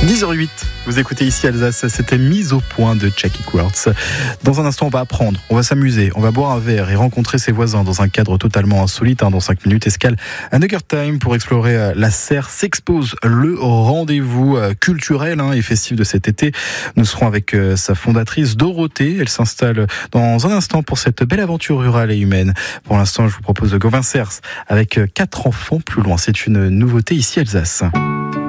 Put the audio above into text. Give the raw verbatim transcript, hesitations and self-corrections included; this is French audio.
dix heures huit, vous écoutez ici Alsace, c'était Mise au point de Jackie Quartz. Dans un instant, on va apprendre, on va s'amuser, on va boire un verre et rencontrer ses voisins dans un cadre totalement insolite. Hein, dans cinq minutes, escale à Negertheim pour explorer la serre s'expose, le rendez-vous culturel hein, et festif de cet été. Nous serons avec euh, sa fondatrice Dorothée. Elle s'installe dans un instant pour cette belle aventure rurale et humaine. Pour l'instant, je vous propose de Gauvin Cers avec quatre enfants plus loin. C'est une nouveauté ici Alsace.